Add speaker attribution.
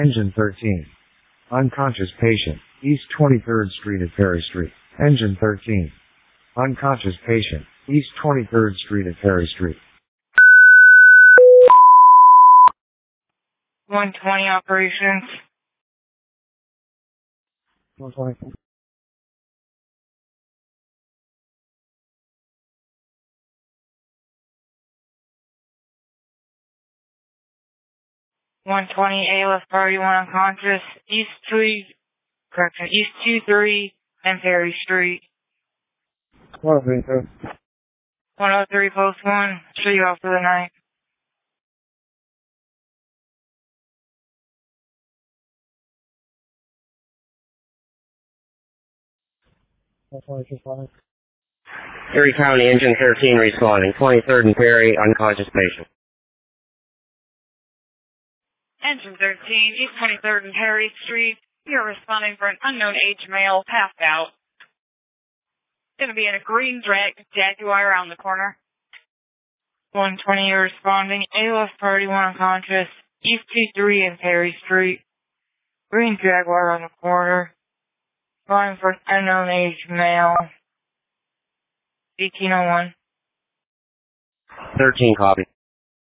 Speaker 1: Engine 13. Unconscious patient. East 23rd Street at Perry Street. Engine 13. Unconscious patient. East 23rd Street at Perry Street.
Speaker 2: 120 operations.
Speaker 1: 120.
Speaker 2: 120 ALF party, one unconscious. East 23 and Perry Street.
Speaker 1: 103.
Speaker 2: 103 post 1. Show you off for the night.
Speaker 1: 122.
Speaker 3: Erie County Engine 13 responding. 23rd and Perry, unconscious patient.
Speaker 2: Engine 13, East 23rd and Perry Street. You're responding for an unknown age male passed out. Gonna be in a green Jaguar around the corner. 120, you're responding. ALF party, one unconscious. East 23 and Perry Street. Green Jaguar on the corner. Calling for an unknown age male. 1801.
Speaker 3: 13 copy.